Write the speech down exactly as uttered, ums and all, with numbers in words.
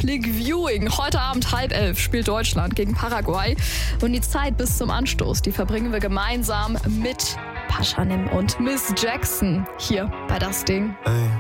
Public Viewing. Heute Abend halb elf spielt Deutschland gegen Paraguay. Und die Zeit bis zum Anstoß, die verbringen wir gemeinsam mit Pashanim und Miss Jackson hier bei Das Ding. Ey.